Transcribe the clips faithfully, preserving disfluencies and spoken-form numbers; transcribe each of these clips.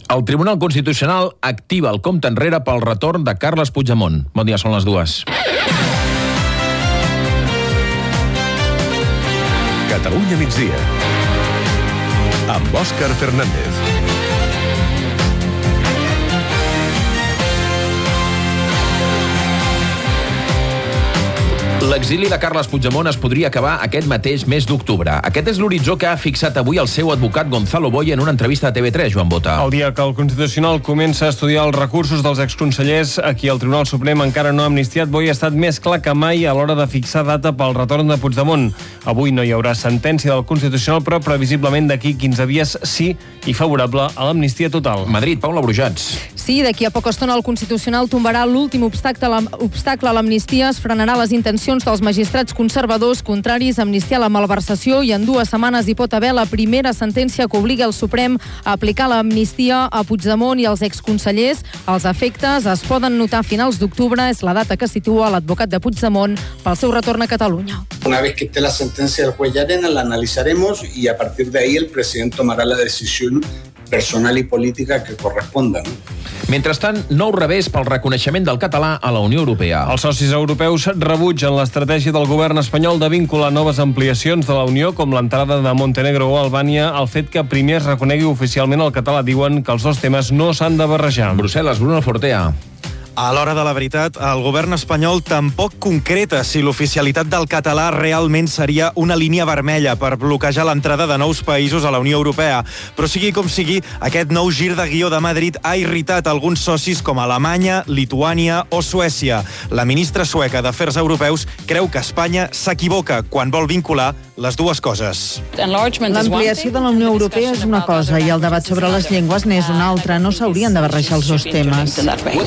El Tribunal Constitucional activa el compte enrere pel retorn de Carles Puigdemont. Bon dia, són les dues. Catalunya migdia, amb Òscar Fernández. L'exili de Carles Puigdemont es podria acabar aquest mateix mes d'octubre. Aquest és l'horitzó que ha fixat avui el seu advocat Gonzalo Boye en una entrevista a T V tres, Joan Bota. El dia que el Constitucional comença a estudiar els recursos dels exconsellers a qui el Tribunal Suprem encara no ha amnistiat, Boye ha estat més clar que mai a l'hora de fixar data pel retorn de Puigdemont. Avui no hi haurà sentència del Constitucional, però previsiblement d'aquí quinze dies sí, i favorable a l'amnistia total. Madrid, Paula Brujats. Sí, d'aquí a poca estona el Constitucional tombarà l'últim obstacle a l'amnistia, es frenarà les intencions dels magistrats conservadors contraris a amnistiar la malversació i en dues setmanes hi pot haver la primera sentència que obligui el Suprem a aplicar l'amnistia a Puigdemont i als exconsellers. Els efectes es poden notar a finals d'octubre, és la data que situa l'advocat de Puigdemont pel seu retorn a Catalunya. Una vez que esté la sentencia del juez Llarena, la analizaremos y a partir de ahí el presidente tomará la decisión personal i política que corresponda. No? Mentrestant, nou revés pel reconeixement del català a la Unió Europea. Els socis europeus rebutgen l'estratègia del govern espanyol de vincular noves ampliacions de la Unió, com l'entrada de Montenegro o Albània, al fet que primer es reconegui oficialment el català. Diuen que els dos temes no s'han de barrejar. Brussel·les, Bruno Fortea. A l'hora de la veritat, el govern espanyol tampoc concreta si l'oficialitat del català realment seria una línia vermella per bloquejar l'entrada de nous països a la Unió Europea. Però sigui com sigui, aquest nou gir de guió de Madrid ha irritat alguns socis com Alemanya, Lituània o Suècia. La ministra sueca d'Afers Europeus creu que Espanya s'equivoca quan vol vincular les dues coses. L'ampliació de la Unió Europea és una cosa i el debat sobre les llengües n'és una altra. No s'haurien de barrejar els dos temes.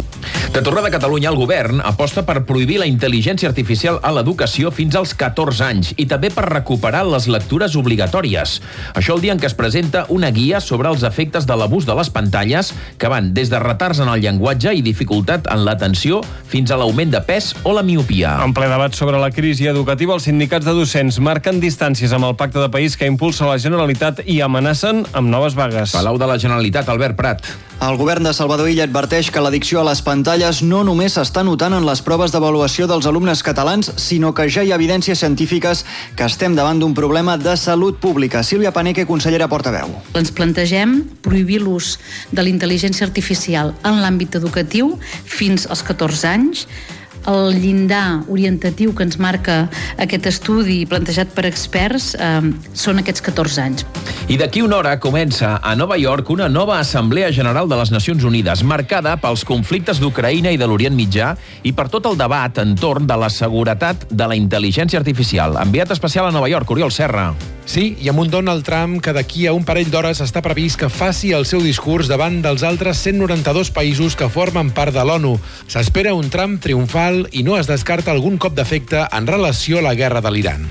De tornada a Catalunya, el govern aposta per prohibir la intel·ligència artificial a l'educació fins als catorze anys i també per recuperar les lectures obligatòries. Això el dia en què es presenta una guia sobre els efectes de l'abús de les pantalles que van des de retards en el llenguatge i dificultat en l'atenció fins a l'augment de pes o la miopia. En ple debat sobre la crisi educativa, els sindicats de docents marquen distàncies amb el pacte de país que impulsa la Generalitat i amenacen amb noves vagues. Palau de la Generalitat, Albert Prat. El govern de Salvador Illa adverteix que l'addicció a les pantalles no només s'està notant en les proves d'avaluació dels alumnes catalans, sinó que ja hi ha evidències científiques que estem davant d'un problema de salut pública. Sílvia Paneque, consellera portaveu. Ens plantegem prohibir l'ús de la intel·ligència artificial en l'àmbit educatiu fins als catorze anys. El llindar orientatiu que ens marca aquest estudi plantejat per experts eh, són aquests catorze anys. I d'aquí una hora comença a Nova York una nova Assemblea General de les Nacions Unides, marcada pels conflictes d'Ucraïna i de l'Orient Mitjà i per tot el debat entorn de la seguretat de la intel·ligència artificial. Enviat especial a Nova York, Oriol Serra. Sí, i amb un Donald Trump que d'aquí a un parell d'hores està previst que faci el seu discurs davant dels altres cent noranta-dos països que formen part de l'ONU. S'espera un Trump triomfal i no es descarta algun cop d'efecte en relació a la guerra de l'Iran.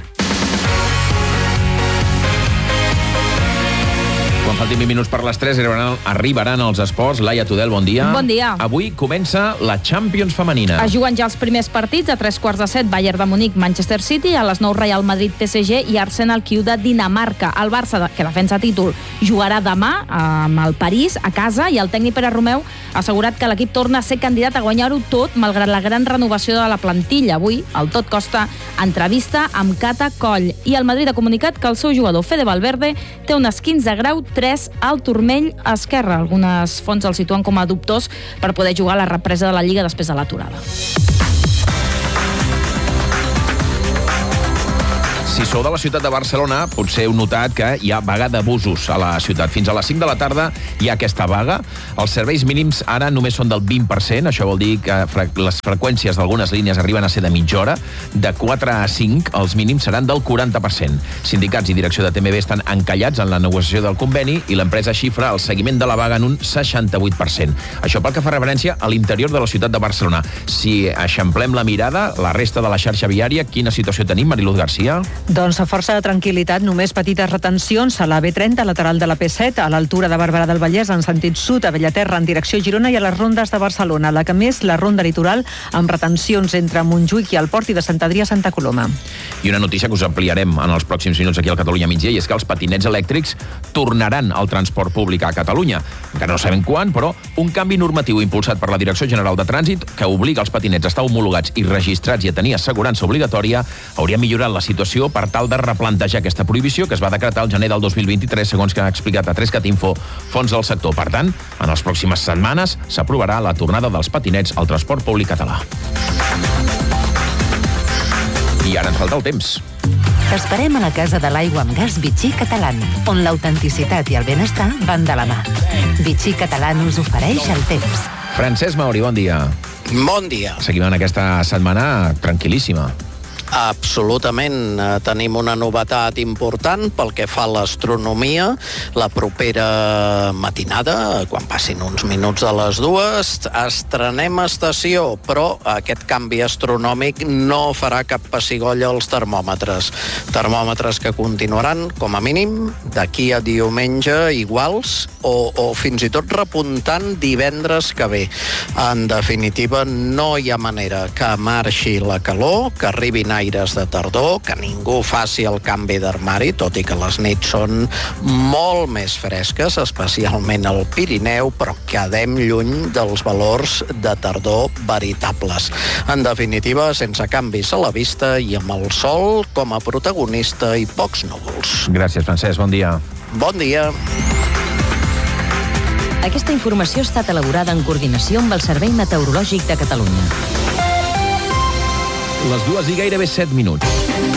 Quan faltin vint minuts per les tres arribaran, arribaran els esports. Laia Tudel, bon dia. Bon dia. Avui comença la Champions femenina. Es juguen ja els primers partits. A tres quarts de set, Bayern de Munic, Manchester City. A les nou, Real Madrid, P S G i Arsenal, Q de Dinamarca. El Barça, que defensa títol, jugarà demà amb el París a casa i el tècnic Pere Romeu ha assegurat que l'equip torna a ser candidat a guanyar-ho tot malgrat la gran renovació de la plantilla. Avui, el tot costa entrevista amb Cata Coll. I el Madrid ha comunicat que el seu jugador Fede Valverde té un esquinç de grau tres al turmell esquerre. Algunes fonts el situen com a dubtós per poder jugar a la represa de la Lliga després de l'aturada. Si sou de la ciutat de Barcelona, potser heu notat que hi ha vaga d'abusos a la ciutat. Fins a les cinc de la tarda hi ha aquesta vaga. Els serveis mínims ara només són del vint per cent. Això vol dir que les freqüències d'algunes línies arriben a ser de mitja hora. De quatre a cinc, els mínims seran del quaranta per cent. Sindicats i direcció de T M B estan encallats en la negociació del conveni i l'empresa xifra el seguiment de la vaga en un seixanta-vuit per cent. Això pel que fa referència a l'interior de la ciutat de Barcelona. Si eixamplem la mirada, la resta de la xarxa viària, quina situació tenim, Mariluz Garcia? Doncs a força de tranquil·litat, només petites retencions a la B trenta, lateral de la P set, a l'altura de Barberà del Vallès, en sentit sud, a Bellaterra, en direcció Girona, i a les rondes de Barcelona. La que més, la ronda litoral, amb retencions entre Montjuïc i el Port i de Sant Adrià a Santa Coloma. I una notícia que us ampliarem en els pròxims minuts aquí al Catalunya Migdia, i és que els patinets elèctrics tornaran al transport públic a Catalunya. Encara no sabem quan, però un canvi normatiu impulsat per la Direcció General de Trànsit, que obliga els patinets a estar homologats i registrats i a tenir assegurança obligatòria, hauria millorat la situació per tal de replantejar aquesta prohibició que es va decretar el gener del dos mil vint-i-tres, segons que ha explicat a tres cat info fons del sector. Per tant, en les pròximes setmanes s'aprovarà la tornada dels patinets al transport públic català. I ara ens falta el temps. T'esperem a la Casa de l'Aigua amb Gas Vichy Catalan, on l'autenticitat i el benestar van de la mà. Vichy Catalan us ofereix el temps. Francesc Mauri, bon dia. Bon dia. Seguim en aquesta setmana tranquil·líssima. Absolutament. Tenim una novetat important pel que fa a l'astronomia. La propera matinada, quan passin uns minuts de les dues, estrenem estació, però aquest canvi astronòmic no farà cap pessigolles als termòmetres. Termòmetres que continuaran, com a mínim, d'aquí a diumenge iguals o, o fins i tot repuntant divendres que ve. En definitiva, no hi ha manera que marxi la calor, que arribin aires de tardor, que ningú faci el canvi d'armari, tot i que les nits són molt més fresques, especialment al Pirineu, però quedem lluny dels valors de tardor veritables. En definitiva, sense canvis a la vista i amb el sol com a protagonista i pocs núvols. Gràcies, Francesc. Bon dia. Bon dia. Aquesta informació ha estat elaborada en coordinació amb el Servei Meteorològic de Catalunya. Les dues i gairebé set minuts.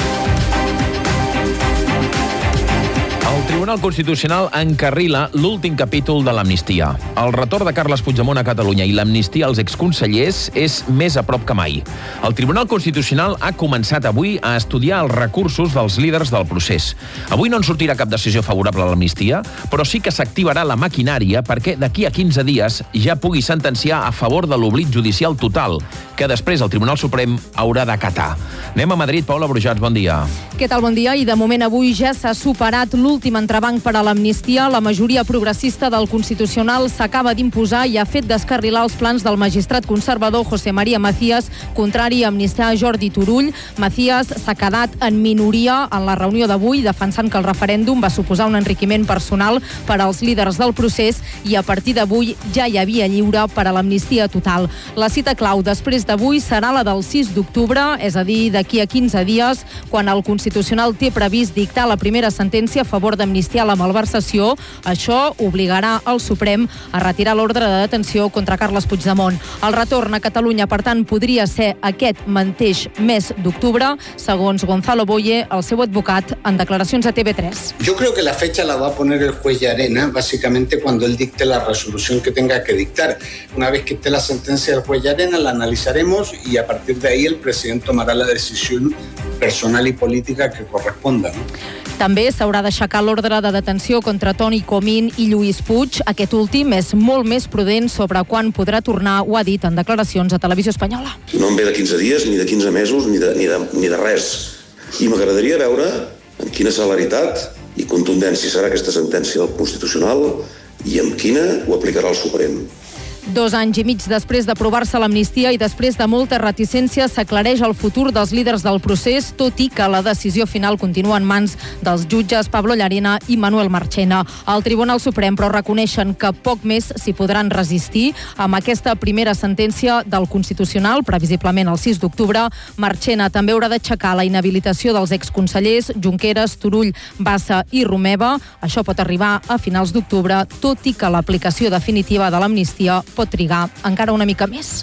El Tribunal Constitucional encarrila l'últim capítol de l'amnistia. El retorn de Carles Puigdemont a Catalunya i l'amnistia als exconsellers és més a prop que mai. El Tribunal Constitucional ha començat avui a estudiar els recursos dels líders del procés. Avui no en sortirà cap decisió favorable a l'amnistia, però sí que s'activarà la maquinària perquè d'aquí a quinze dies ja pugui sentenciar a favor de l'oblit judicial total, que després el Tribunal Suprem haurà d'acatar. Anem a Madrid. Paula Brujats, bon dia. Què tal? Bon dia. I de moment avui ja s'ha superat l'últim entrebanc per a l'amnistia. La majoria progressista del Constitucional s'acaba d'imposar i ha fet descarrilar els plans del magistrat conservador José María Macías, contrari a amnistiar Jordi Turull. Macías s'ha quedat en minoria en la reunió d'avui, defensant que el referèndum va suposar un enriquiment personal per als líders del procés i a partir d'avui ja hi havia lliure per a l'amnistia total. La cita clau després d'avui serà la del sis d'octubre, és a dir, d'aquí a quinze dies, quan el Constitucional té previst dictar la primera sentència a favor d'amnistiar la malversació. Això obligarà el Suprem a retirar l'ordre de detenció contra Carles Puigdemont. El retorn a Catalunya, per tant, podria ser aquest mateix mes d'octubre, segons Gonzalo Boye, el seu advocat, en declaracions a T V tres. Yo creo que la fecha la va a poner el juez Llarena, básicamente cuando él dicte la resolución que tenga que dictar. Una vez que esté la sentencia del juez Llarena, la analizaremos y a partir de ahí el presidente tomará la decisión personal y política que corresponda, ¿no? També s'haurà d'aixecar l'ordre de detenció contra Toni Comín i Lluís Puig. Aquest últim és molt més prudent sobre quan podrà tornar, ho ha dit en declaracions a Televisió Espanyola. No em ve de quinze dies, ni de quinze mesos, ni de, ni de, ni de res. I m'agradaria veure amb quina celeritat i contundència serà aquesta sentència del Constitucional i amb quina ho aplicarà el Suprem. Dos anys i mig després d'aprovar-se l'amnistia i després de molta reticència s'aclareix el futur dels líders del procés, tot i que la decisió final continua en mans dels jutges Pablo Llarena i Manuel Marchena. Al Tribunal Suprem, però, reconeixen que poc més s'hi podran resistir. Amb aquesta primera sentència del Constitucional, previsiblement el sis d'octubre, Marchena també haurà d'aixecar la inhabilitació dels exconsellers Junqueras, Turull, Bassa i Romeva. Això pot arribar a finals d'octubre, tot i que l'aplicació definitiva de l'amnistia pot trigar encara una mica més.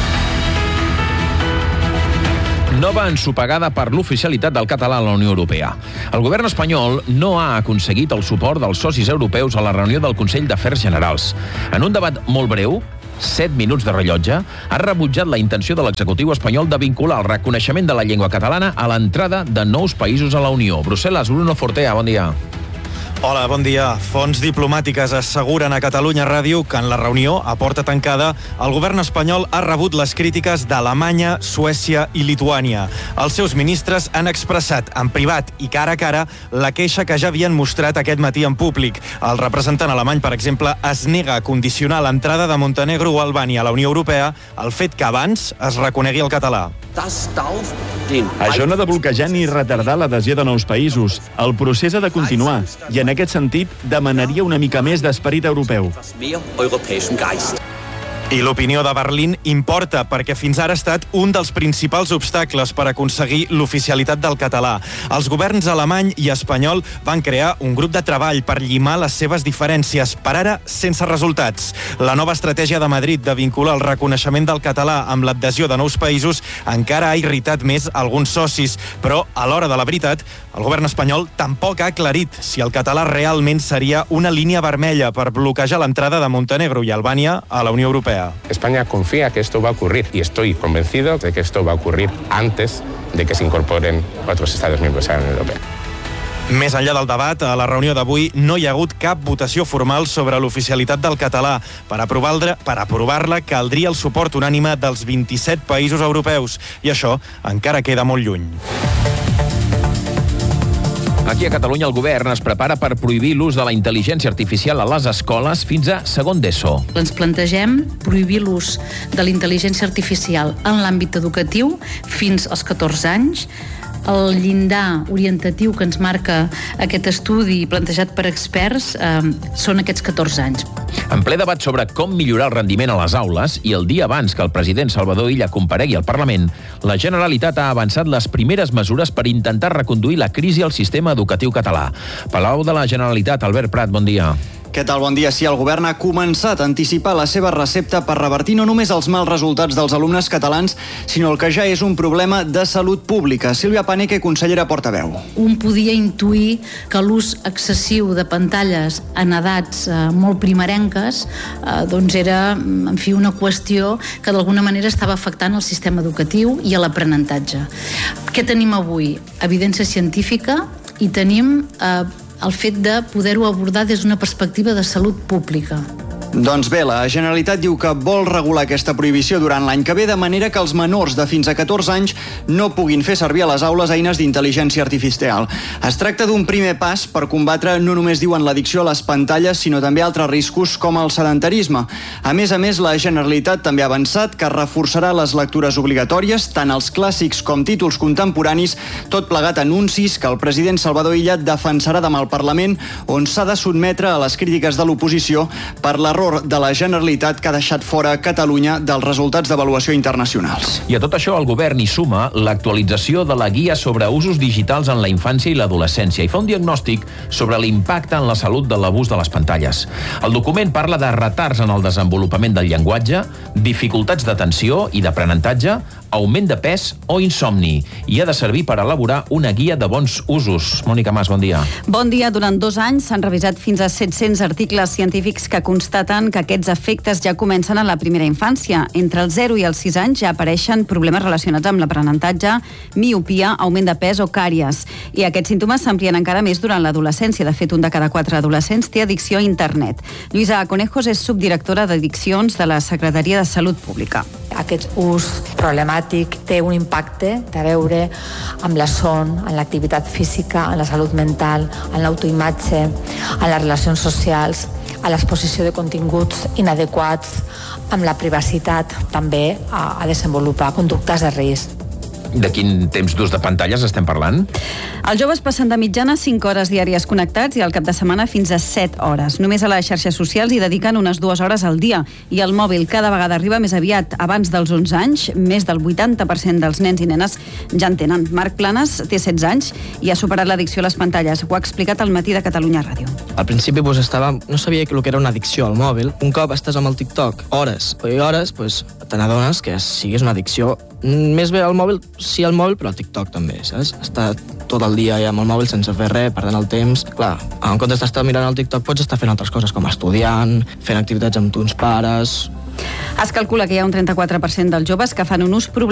Nova ensopegada per l'oficialitat del català a la Unió Europea. El govern espanyol no ha aconseguit el suport dels socis europeus a la reunió del Consell d'Afers Generals. En un debat molt breu, set minuts de rellotge, ha rebutjat la intenció de l'executiu espanyol de vincular el reconeixement de la llengua catalana a l'entrada de nous països a la Unió. Brussel·les, Bruno Fortea, bon dia. Hola, bon dia. Fonts diplomàtiques asseguren a Catalunya Ràdio que en la reunió, a porta tancada, el govern espanyol ha rebut les crítiques d'Alemanya, Suècia i Lituània. Els seus ministres han expressat en privat i cara a cara la queixa que ja havien mostrat aquest matí en públic. El representant alemany, per exemple, es nega a condicionar l'entrada de Montenegro o Albània a la Unió Europea al fet que abans es reconegui el català. Això no ha de bloquejar ni retardar l'adhesió de nous països. El procés ha de continuar i en aquest sentit demanaria una mica més d'esperit europeu. I l'opinió de Berlín importa perquè fins ara ha estat un dels principals obstacles per aconseguir l'oficialitat del català. Els governs alemany i espanyol van crear un grup de treball per llimar les seves diferències, per ara sense resultats. La nova estratègia de Madrid de vincular el reconeixement del català amb l'adhesió de nous països encara ha irritat més alguns socis, però a l'hora de la veritat, el govern espanyol tampoc ha aclarit si el català realment seria una línia vermella per bloquejar l'entrada de Montenegro i Albània a la Unió Europea. España confía que esto va a ocurrir y estoy convencido de que esto va a ocurrir antes de que se incorporen otros Estados miembros a la Unión Europea. Més enllà del debat, a la reunió d'avui no hi ha hagut cap votació formal sobre l'oficialitat del català. Per aprovar-la, per aprovar-la caldria el suport unànime dels vint-i-set països europeus i això encara queda molt lluny. Aquí a Catalunya el govern es prepara per prohibir l'ús de la intel·ligència artificial a les escoles fins a segon d'ESO. Ens plantegem prohibir l'ús de la intel·ligència artificial en l'àmbit educatiu fins als catorze anys. El llindar orientatiu que ens marca aquest estudi plantejat per experts eh, són aquests catorze anys. En ple debat sobre com millorar el rendiment a les aules i el dia abans que el president Salvador Illa comparegui al Parlament, la Generalitat ha avançat les primeres mesures per intentar reconduir la crisi al sistema educatiu català. Palau de la Generalitat, Albert Prat, bon dia. Què tal? Bon dia. Sí, el govern ha començat a anticipar la seva recepta per revertir no només els mals resultats dels alumnes catalans, sinó el que ja és un problema de salut pública. Sílvia Paneque, consellera portaveu. Un podia intuir que l'ús excessiu de pantalles en edats eh, molt primerenques eh, doncs era, en fi, una qüestió que d'alguna manera estava afectant el sistema educatiu i l'aprenentatge. Què tenim avui? Evidència científica i tenim eh, el fet de poder-ho abordar des d'una perspectiva de salut pública. Doncs bé, la Generalitat diu que vol regular aquesta prohibició durant l'any que ve de manera que els menors de fins a catorze anys no puguin fer servir a les aules eines d'intel·ligència artificial. Es tracta d'un primer pas per combatre no només diuen l'addicció a les pantalles, sinó també altres riscos com el sedentarisme. A més a més, la Generalitat també ha avançat que reforçarà les lectures obligatòries, tant els clàssics com títols contemporanis, tot plegat anuncis que el president Salvador Illa defensarà demà al Parlament, on s'ha de sotmetre a les crítiques de l'oposició per la de la Generalitat que ha deixat fora Catalunya dels resultats d'avaluació internacionals. I a tot això el govern hi suma l'actualització de la guia sobre usos digitals en la infància i l'adolescència i fa un diagnòstic sobre l'impacte en la salut de l'abús de les pantalles. El document parla de retards en el desenvolupament del llenguatge, dificultats d'atenció i d'aprenentatge, augment de pes o insomni i ha de servir per elaborar una guia de bons usos. Mònica Mas, bon dia. Bon dia. Durant dos anys s'han revisat fins a set-cents articles científics que constaten que aquests efectes ja comencen a la primera infància. Entre els zero i els sis anys ja apareixen problemes relacionats amb l'aprenentatge, miopia, augment de pes o càries. I aquests símptomes s'amplien encara més durant l'adolescència. De fet, un de cada quatre adolescents té addicció a internet. Lluïsa Conejos és subdirectora d'addiccions de la Secretaria de Salut Pública. Aquest ús problemàtic té un impacte a veure amb la son, amb l'activitat física, amb la salut mental, amb l'autoimatge, amb les relacions socials, a l'exposició de continguts inadequats, amb la privacitat, també a, a desenvolupar conductes de risc. De quin temps d'ús de pantalles estem parlant? Els joves passen de mitjana cinc hores diàries connectats i al cap de setmana fins a set hores. Només a les xarxes socials hi dediquen unes dues hores al dia i el mòbil cada vegada arriba més aviat. Abans dels onze anys, més del vuitanta per cent dels nens i nenes ja en tenen. Marc Planes té setze anys i ha superat l'addicció a les pantalles. Ho ha explicat al Matí de Catalunya Ràdio. Al principi pues, estava, no sabia el que era una addicció al mòbil. Un cop estàs amb el TikTok hores i hores, pues, te n'adones que sí que és una addicció. Més bé al mòbil, sí al mòbil, però al TikTok també, saps? Estar tot el dia ja amb el mòbil sense fer res, perdent el temps. Clar, en comptes d'estar mirant el TikTok pots estar fent altres coses, com estudiant, fent activitats amb tons pares. Es calcula que hi ha un trenta-quatre per cent dels joves que fan un ús problemàtic